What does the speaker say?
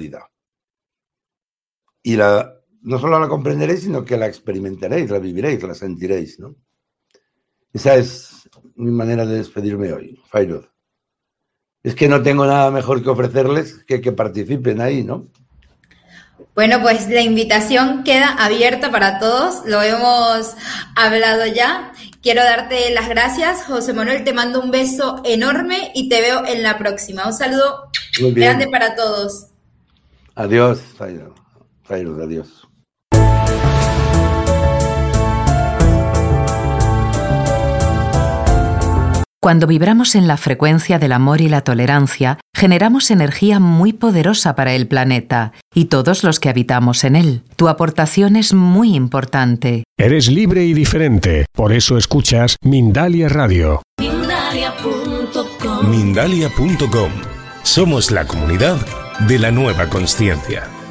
sólida. Y no solo la comprenderéis, sino que la experimentaréis, la viviréis, la sentiréis, ¿no? Esa es mi manera de despedirme hoy, Fairuz. Es que no tengo nada mejor que ofrecerles que participen ahí, ¿no? Bueno, pues la invitación queda abierta para todos, lo hemos hablado ya. Quiero darte las gracias, José Manuel, te mando un beso enorme y te veo en la próxima. Un saludo grande para todos. Adiós, Fairuz, adiós. Cuando vibramos en la frecuencia del amor y la tolerancia, generamos energía muy poderosa para el planeta y todos los que habitamos en él. Tu aportación es muy importante. Eres libre y diferente, por eso escuchas Mindalia Radio. Mindalia.com. Somos la comunidad de la nueva consciencia.